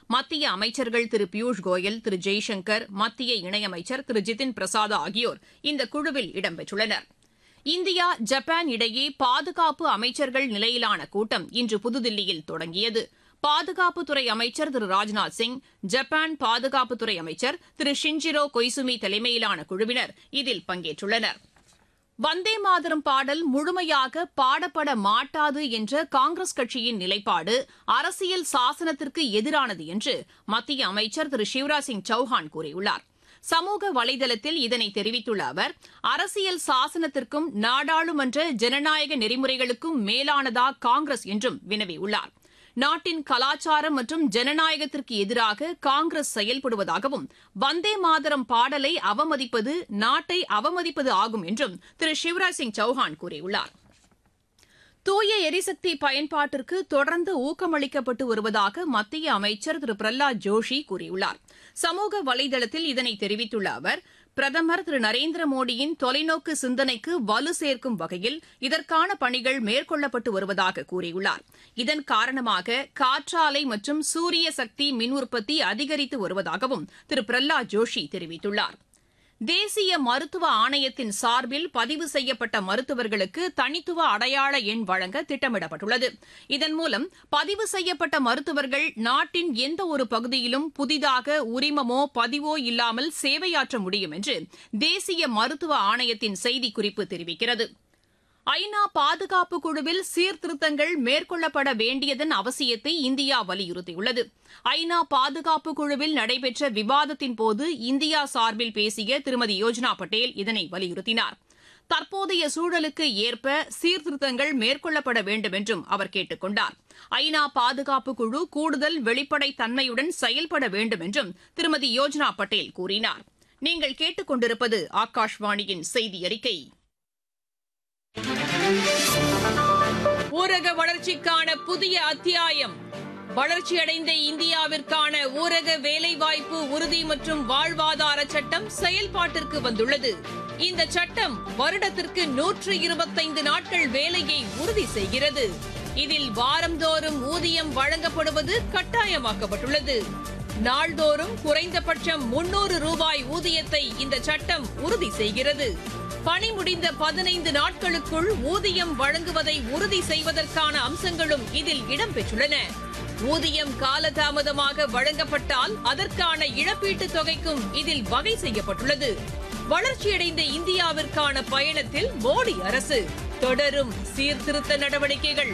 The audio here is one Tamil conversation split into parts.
மத்திய அமைச்சர்கள் திரு பியூஷ் கோயல், திரு ஜெய்சங்கர், மத்திய இணையமைச்சர் திரு ஜிதின் பிரசாத் ஆகியோர் இந்த குழுவில் இடம்பெற்றுள்ளனர். இந்தியா, ஜப்பான் இடையே பாதுகாப்பு அமைச்சர்கள் நிலையிலான கூட்டம் இன்று புதுதில்லியில் தொடங்கியது. பாதுகாப்புத்துறை அமைச்சர் திரு ராஜ்நாத் சிங், ஜப்பான் பாதுகாப்புத்துறை அமைச்சர் திரு ஷின்ஜிரோ கொய்சுமி தலைமையிலான குழுவினர் இதில் பங்கேற்றுள்ளனர். வந்தே மாதரம் பாடல் முழுமையாக பாடப்பட மாட்டாது என்ற காங்கிரஸ் கட்சியின் நிலைப்பாடு அரசியல் சாசனத்திற்கு எதிரானது என்று மத்திய அமைச்சர் திரு சிவராஜ் சிங் சௌஹான் கூறியுள்ளார். சமூக வலைதளத்தில் இதனை தெரிவித்துள்ள அவர், அரசியல் சாசனத்திற்கும் நாடாளுமன்ற ஜனநாயக நெறிமுறைகளுக்கும் மேலானதா காங்கிரஸ் என்றும் வினவியுள்ளார். நாட்டின் கலாச்சாரம் மற்றும் ஜனநாயகத்திற்கு எதிராக காங்கிரஸ் செயல்படுவதாகவும், வந்தே மாதரம் பாடலை அவமதிப்பது நாட்டை அவமதிப்பது ஆகும் என்றும் திரு சிவராஜ் சிங் சௌஹான் கூறியுள்ளார். தூய எரிசக்தி பயன்பாட்டிற்கு தொடர்ந்து ஊக்கமளிக்கப்பட்டு வருவதாக மத்திய அமைச்சர் திரு பிரஹ்லாத் ஜோஷி கூறியுள்ளார். சமூக வலைதளத்தில் இதனை தெரிவித்துள்ள அவர், பிரதமர் திரு நரேந்திர மோடியின் தொலைநோக்கு சிந்தனைக்கு வலு சேர்க்கும் வகையில் இதற்கான பணிகள் மேற்கொள்ளப்பட்டு வருவதாக கூறியுள்ளார். இதன் காரணமாக காற்றாலை மற்றும் சூரிய சக்தி மின் உற்பத்தி அதிகரித்து வருவதாகவும் திரு பிரஹ்லாத் ஜோஷி தெரிவித்துள்ளார். தேசிய மருத்துவ ஆணையத்தின் சார்பில் பதிவு செய்யப்பட்ட மருத்துவர்களுக்கு தனித்துவ அடையாள எண் வழங்க திட்டமிடப்பட்டுள்ளது. இதன் மூலம் பதிவு செய்யப்பட்ட மருத்துவர்கள் நாட்டின் எந்த ஒரு பகுதியிலும் புதிதாக உரிமமோ பதிவோ இல்லாமல் சேவையாற்ற முடியும் என்று தேசிய மருத்துவ ஆணையத்தின் செய்திக்குறிப்பு தெரிவிக்கிறது. ஐநா பாதுகாப்பு குழுவில் சீர்திருத்தங்கள் மேற்கொள்ளப்பட வேண்டியதன் அவசியத்தை இந்தியா வலியுறுத்தியுள்ளது. ஐநா பாதுகாப்பு குழுவில் நடைபெற்ற விவாதத்தின்போது இந்தியா சார்பில் பேசிய திருமதி யோஜனா பட்டேல் இதனை வலியுறுத்தினார். தற்போதைய சூழலுக்கு ஏற்ப சீர்திருத்தங்கள் மேற்கொள்ளப்பட வேண்டும் என்றும் அவர் கேட்டுக் கொண்டார். ஐநா பாதுகாப்பு குழு கூடுதல் வெளிப்படைத் தன்மையுடன் செயல்பட வேண்டும் என்றும் திருமதி யோஜனா பட்டேல் கூறினார். நீங்கள் கேட்டுக் கொண்டிருப்பது ஆகாஷ்வாணியின் செய்தி அறிக்கை. ஊரக வளர்ச்சிக்கான புதிய அத்தியாயம். வளர்ச்சியடைந்த இந்தியாவிற்கான ஊரக வேலைவாய்ப்பு உறுதி மற்றும் வாழ்வாதார சட்டம் செயல்பாட்டிற்கு வந்துள்ளது. இந்த சட்டம் வருடத்திற்கு 125 நாட்கள் வேலையை உறுதி செய்கிறது. இதில் வாரந்தோறும் ஊதியம் வழங்கப்படுவது கட்டாயமாக்கப்பட்டுள்ளது. நாள்தோறும் குறைந்தபட்சம் 300 ரூபாய் ஊதியத்தை இந்த சட்டம் உறுதி செய்கிறது. பணி முடிந்த 15 நாட்களுக்குள் ஊதியம் வழங்குவதை உறுதி செய்வதற்கான அம்சங்களும் இதில் இடம்பெற்றுள்ளன. ஊதியம் காலதாமதமாக வழங்கப்பட்டால் அதற்கான இழப்பீட்டுத் தொகைக்கும் இதில் வகை செய்யப்பட்டுள்ளது. வளர்ச்சியடைந்த இந்தியாவிற்கான பயணத்தில் மோடி அரசு தொடரும் சீர்திருத்த நடவடிக்கைகள்.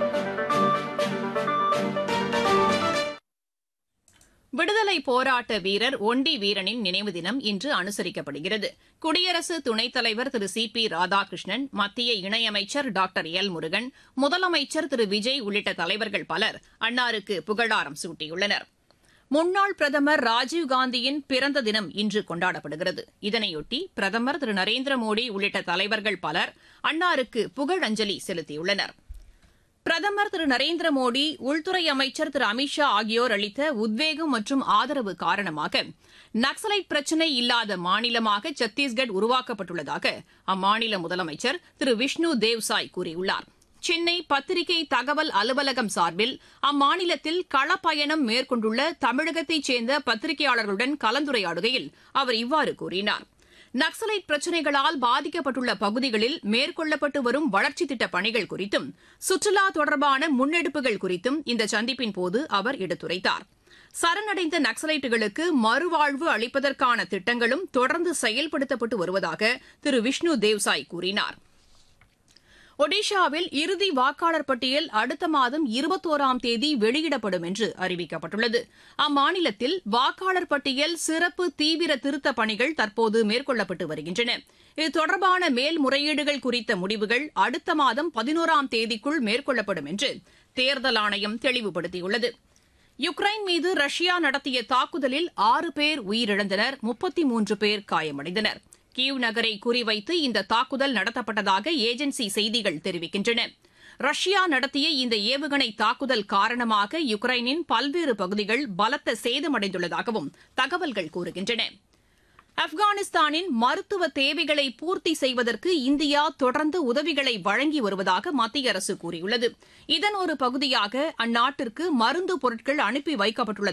விடுதலை போராட்ட வீரர் ஒண்டி வீரனின் நினைவு தினம் இன்று அனுசரிக்கப்படுகிறது. குடியரசு துணைத் தலைவர் திரு சி.பி. ராதாகிருஷ்ணன், மத்திய இணையமைச்சர் டாக்டர் எல். முருகன், முதலமைச்சர் திரு விஜய் உள்ளிட்ட தலைவர்கள் பலர் அன்னாருக்கு புகழாரம் சூட்டியுள்ளனர். முன்னாள் பிரதமர் ராஜீவ்காந்தியின் பிறந்த தினம் இன்று கொண்டாடப்படுகிறது. இதனையொட்டி பிரதமர் திரு நரேந்திர மோடி உள்ளிட்ட தலைவர்கள் பலர் அன்னாருக்கு புகழஞ்சலி செலுத்தியுள்ளனர். பிரதமர் திரு நரேந்திர மோடி, உள்துறை அமைச்சர் திரு அமித் ஷா ஆகியோர் அளித்த உத்வேகம் மற்றும் ஆதரவு காரணமாக நக்சலைட் பிரச்சினை இல்லாத மாநிலமாக சத்தீஸ்கட் உருவாக்கப்பட்டுள்ளதாக அம்மாநில முதலமைச்சர் திரு விஷ்ணு தேவ்சாய் கூறியுள்ளார். சென்னை பத்திரிகை தகவல் அலுவலகம் சார்பில் அம்மாநிலத்தில் களப்பயணம் மேற்கொண்டுள்ள தமிழகத்தைச் சேர்ந்த பத்திரிகையாளர்களுடன் கலந்துரையாடுகையில் அவர் இவ்வாறு கூறினார். நக்சலைட் பிரச்சினைகளால் பாதிக்கப்பட்டுள்ள பகுதிகளில் மேற்கொள்ளப்பட்டு வரும் வளர்ச்சித் திட்டப் பணிகள் குறித்தும் சுற்றுலா தொடர்பான முன்னெடுப்புகள் குறித்தும் இந்த சந்திப்பின்போது அவர் எடுத்துரைத்தார். சரணடைந்த நக்சலைட்டுகளுக்கு மறுவாழ்வு அளிப்பதற்கான திட்டங்களும் தொடர்ந்து செயல்படுத்தப்பட்டு வருவதாக திரு விஷ்ணு தேவ்சாய் கூறினார். ஒடிஷாவில் இறுதி வாக்காளர் பட்டியல் அடுத்த மாதம் 21ஆம் தேதி வெளியிடப்படும் என்று அறிவிக்கப்பட்டுள்ளது. அம்மாநிலத்தில் வாக்காளர் பட்டியல் சிறப்பு தீவிர திருத்தப் பணிகள் தற்போது மேற்கொள்ளப்பட்டு வருகின்றன. இது தொடர்பான மேல்முறையீடுகள் குறித்த முடிவுகள் அடுத்த மாதம் 11ஆம் தேதிக்குள் மேற்கொள்ளப்படும் என்று தேர்தல் ஆணையம் தெளிவுபடுத்தியுள்ளது. யுக்ரைன் மீது ரஷ்யா நடத்திய தாக்குதலில் 6 பேர் உயிரிழந்தனர், 33 பேர் காயமடைந்தனர். கீவ் நகரை குறிவைத்து இந்த தாக்குதல் நடத்தப்பட்டதாக ஏஜென்சி செய்திகள் தெரிவிக்கின்றன. ரஷ்யா நடத்திய இந்த ஏவுகணை தாக்குதல் காரணமாக யுக்ரைனின் பல்வேறு பகுதிகள் பலத்த சேதமடைந்துள்ளதாகவும் தகவல்கள் கூறுகின்றன. ஆப்கானிஸ்தானின் மருத்துவ தேவைகளை பூர்த்தி செய்வதற்கு இந்தியா தொடர்ந்து உதவிகளை வழங்கி வருவதாக மத்திய அரசு கூறியுள்ளது. இதன் ஒரு பகுதியாக அந்நாட்டிற்கு மருந்து பொருட்கள் அனுப்பி வைக்கப்பட்டுள்ளது.